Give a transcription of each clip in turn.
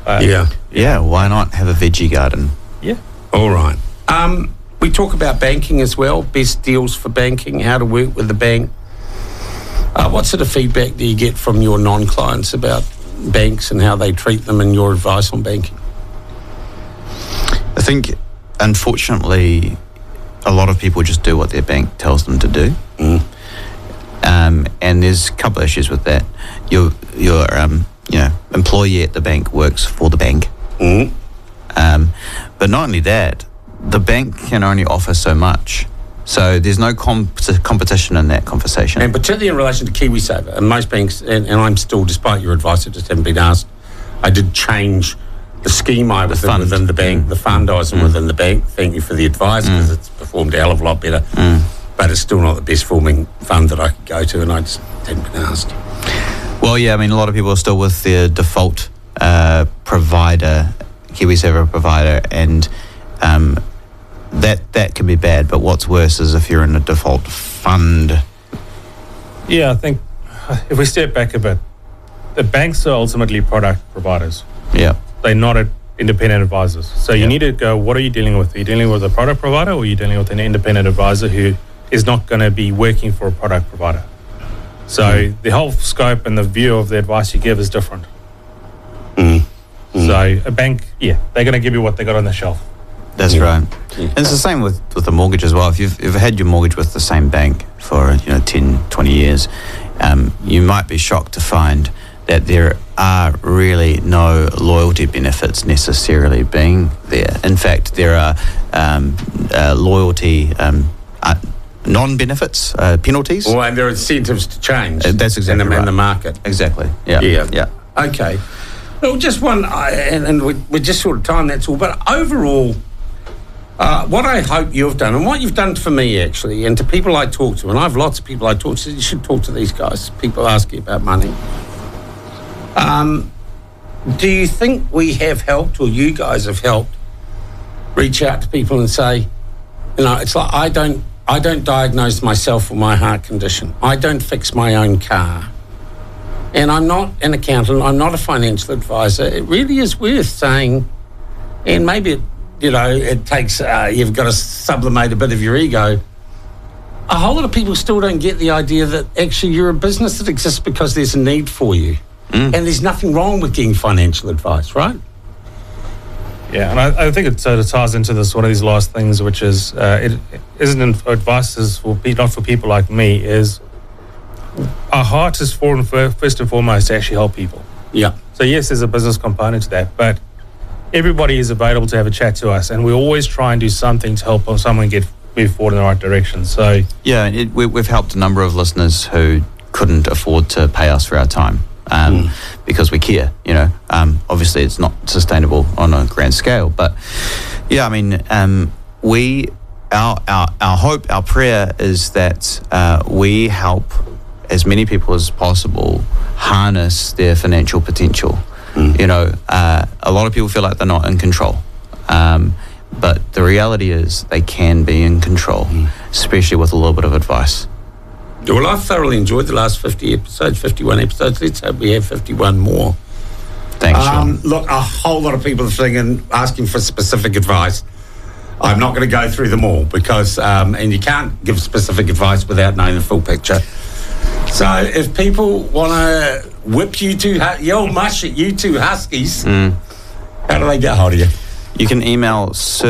Yeah, why not have a veggie garden? Yeah. All right. We talk about banking as well, best deals for banking, how to work with the bank. What sort of feedback do you get from your non-clients about banks and how they treat them and your advice on banking? I think, unfortunately, a lot of people just do what their bank tells them to do. And there's a couple of issues with that. Your employee at the bank works for the bank. But not only that, the bank can only offer so much. So there's no competition in that conversation. And particularly in relation to KiwiSaver, and most banks, and I'm still, despite your advice, I just haven't been asked, I did change the scheme I was in within the bank, the fund I was in within the bank. Thank you for the advice, because it's performed a hell of a lot better. But it's still not the best forming fund that I could go to, and I just hadn't been asked. Well, yeah, I mean, a lot of people are still with their default provider, KiwiSaver provider, and that can be bad. But what's worse is if you're in a default fund. Yeah, I think if we step back a bit, the banks are ultimately product providers. Yeah. They're not independent advisors. So you need to go, what are you dealing with? Are you dealing with a product provider, or are you dealing with an independent advisor who is not going to be working for a product provider? So the whole scope and the view of the advice you give is different. So a bank, they're going to give you what they got on the shelf. That's right. And it's the same with the mortgage as well. If you've ever had your mortgage with the same bank for 10, 20 years, you might be shocked to find that there are really no loyalty benefits necessarily being there. In fact, there are loyalty non-benefits, penalties. Well, and there are incentives to change. That's exactly right. In the market. Exactly. Yeah. Okay. Well, just one, and we're just sort of time, that's all. But overall, what I hope you've done, and what you've done for me, actually, and to people I talk to, and I have lots of people I talk to, you should talk to these guys, people ask you about money. Do you think we have helped, or you guys have helped, reach out to people and say, it's like, I don't diagnose myself with my heart condition. I don't fix my own car. And I'm not an accountant. I'm not a financial advisor. It really is worth saying, and maybe it takes, you've got to sublimate a bit of your ego. A whole lot of people still don't get the idea that actually you're a business that exists because there's a need for you. And there's nothing wrong with getting financial advice, right? Yeah, and I think it sort of ties into this, one of these last things, which is, it isn't advice is not for people like me, is our heart is first and foremost to actually help people. Yeah. So yes, there's a business component to that, but everybody is available to have a chat to us, and we always try and do something to help someone move forward in the right direction. So yeah, we've helped a number of listeners who couldn't afford to pay us for our time. Because we care, obviously it's not sustainable on a grand scale, but yeah, I mean, our hope, our prayer is that we help as many people as possible harness their financial potential. A lot of people feel like they're not in control, but the reality is they can be in control, especially with a little bit of advice. Well, I've thoroughly enjoyed the last 51 episodes. Let's hope we have 51 more. Thanks, Sean. Look, a whole lot of people are thinking, asking for specific advice. I'm not going to go through them all because, and you can't give specific advice without knowing the full picture. So if people want to whip you two, yell mush at you two huskies, how do they get hold of you? You can email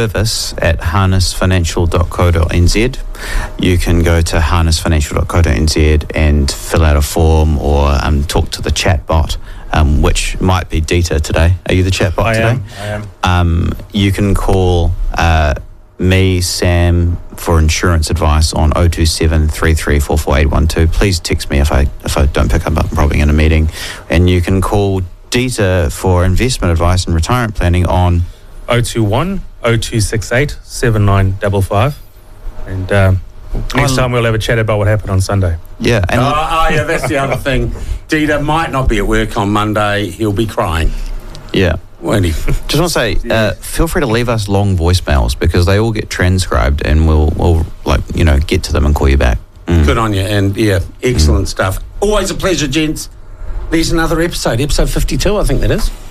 service@harnessfinancial.co.nz. You can go to harnessfinancial.co.nz and fill out a form or talk to the chat bot, which might be Dita today. Are you the chat bot today? I am. You can call me, Sam, for insurance advice on 027 33 812. Please text me if I don't pick up. I'm probably in a meeting. And you can call Dita for investment advice and retirement planning on 021 0268 7955. And next time we'll have a chat about what happened on Sunday. Yeah. And yeah, that's the other thing. Dita might not be at work on Monday. He'll be crying. Yeah. Won't he? Just want to say, feel free to leave us long voicemails because they all get transcribed and we'll get to them and call you back. Good on you. And yeah, excellent stuff. Always a pleasure, gents. There's another episode 52, I think that is.